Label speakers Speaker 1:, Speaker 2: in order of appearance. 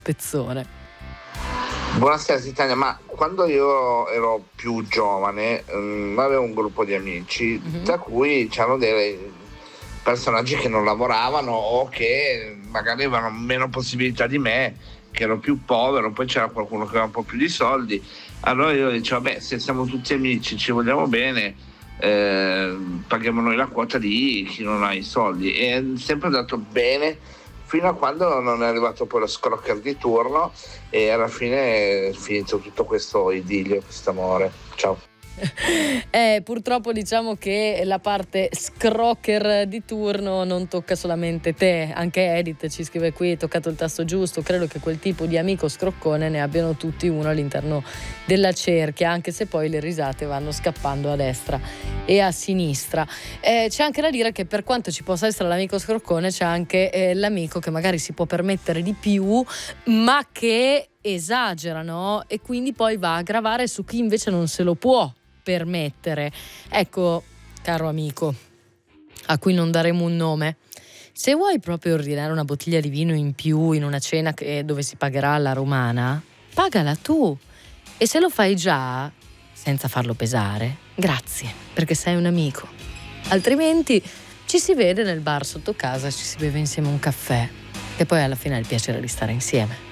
Speaker 1: pezzone.
Speaker 2: Buonasera Titania, ma quando io ero più giovane avevo un gruppo di amici, tra cui c'erano dei personaggi che non lavoravano o che magari avevano meno possibilità di me, che ero più povero, poi c'era qualcuno che aveva un po' più di soldi. Allora io dicevo, beh, se siamo tutti amici, ci vogliamo bene, paghiamo noi la quota di chi non ha i soldi. E è sempre andato bene fino a quando non è arrivato poi lo scrocker di turno e alla fine è finito tutto questo idillio, questo amore. Ciao.
Speaker 1: Purtroppo diciamo che la parte scrocker di turno non tocca solamente te, anche Edith ci scrive qui: hai toccato il tasto giusto, credo che quel tipo di amico scroccone ne abbiano tutti uno all'interno della cerchia, anche se poi le risate vanno scappando a destra e a sinistra. C'è anche da dire che per quanto ci possa essere l'amico scroccone, c'è anche l'amico che magari si può permettere di più ma che esagera, no? E quindi poi va a gravare su chi invece non se lo può permettere. Ecco, caro amico, a cui non daremo un nome, se vuoi proprio ordinare una bottiglia di vino in più in una cena dove si pagherà alla romana, pagala tu. E se lo fai già, senza farlo pesare, grazie, perché sei un amico. Altrimenti ci si vede nel bar sotto casa, ci si beve insieme un caffè e poi alla fine ha il piacere di stare insieme.